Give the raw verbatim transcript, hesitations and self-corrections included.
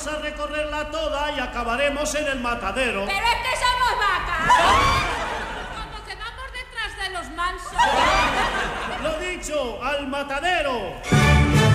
vamos a recorrerla toda y acabaremos en el matadero. ¡Pero es que somos vacas! Como que vamos detrás de los mansos. Lo dicho, al matadero.